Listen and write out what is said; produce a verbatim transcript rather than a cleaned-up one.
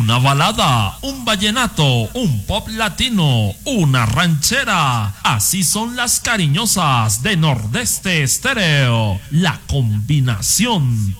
una balada, un vallenato, un pop latino, una ranchera. Así son las cariñosas de Nordeste Estéreo. La combinación